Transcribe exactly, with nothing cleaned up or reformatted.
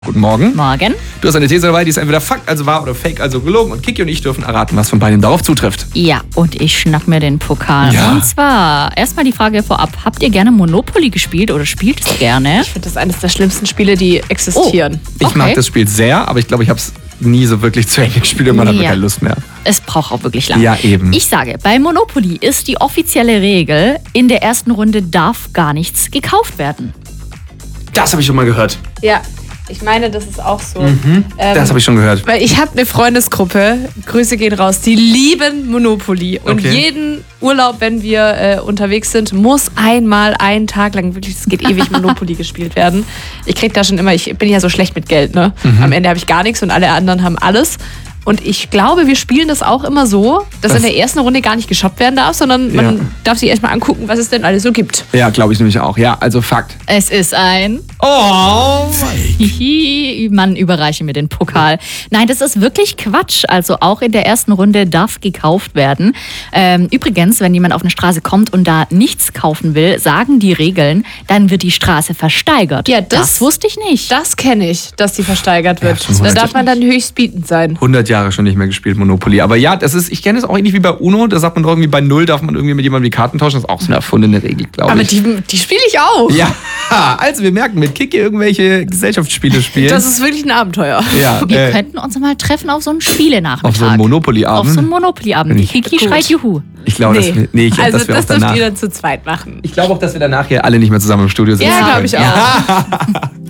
Guten Morgen. Morgen. Du hast eine These dabei, die ist entweder Fakt, also wahr, oder Fake, also gelogen. Und Kiki und ich dürfen erraten, was von beiden darauf zutrifft. Ja, und ich schnapp mir den Pokal. Ja. Und zwar, erstmal die Frage vorab. Habt ihr gerne Monopoly gespielt oder spielt es gerne? Ich finde das eines der schlimmsten Spiele, die existieren. Ich Okay. mag das Spiel sehr, aber ich glaube, ich habe es nie so wirklich zu Ende gespielt und man hat Ja. keine Lust mehr. Es braucht auch wirklich lange. Ja, eben. Ich sage, bei Monopoly ist die offizielle Regel, in der ersten Runde darf gar nichts gekauft werden. Das habe ich schon mal gehört. Ja, ich meine, das ist auch so. Mhm. Ähm, Das habe ich schon gehört. Weil ich habe eine Freundesgruppe, Grüße gehen raus, die lieben Monopoly. Und Okay. jeden Urlaub, wenn wir äh, unterwegs sind, muss einmal einen Tag lang, wirklich, es geht ewig, Monopoly gespielt werden. Ich krieg da schon immer, ich bin ja so schlecht mit Geld, ne? Mhm. Am Ende habe ich gar nichts und alle anderen haben alles. Und ich glaube, wir spielen das auch immer so, dass Das- in der ersten Runde gar nicht geshoppt werden darf, sondern man Ja. darf sich erstmal angucken, was es denn alles so gibt. Ja, glaube ich nämlich auch. Ja, also Fakt. Es ist ein... Oh! Hihi, Mann, überreiche mir den Pokal. Nein, das ist wirklich Quatsch. Also auch in der ersten Runde darf gekauft werden. Ähm, übrigens, wenn jemand auf eine Straße kommt und da nichts kaufen will, sagen die Regeln, dann wird die Straße versteigert. Ja, das- wusste ich nicht. Das kenne ich, dass die versteigert wird. Ja, schon da hundert darf man dann höchstbietend sein. hundert Jahre schon nicht mehr gespielt, Monopoly. Aber ja, das ist, ich kenne es auch ähnlich wie bei Uno. Da sagt man doch irgendwie, bei Null darf man irgendwie mit jemandem die Karten tauschen. Das ist auch so eine erfundene Regel, glaube Aber ich. die, die spiele ich auch. Ja, also wir merken, mit Kiki irgendwelche Gesellschaftsspiele spielen. Das ist wirklich ein Abenteuer. ja, Wir äh, könnten uns mal treffen auf so einen Spielenachmittag. auf so einen Monopoly-Abend. Auf so einen Monopoly-Abend. Die Kiki Gut. schreit Juhu. Ich glaube, dass wir, nee, ich, also dass wir das auch dürft danach. ihr dann zu zweit machen. Ich glaube auch, dass wir danach hier alle nicht mehr zusammen im Studio sitzen. Ja, können. glaube ich auch.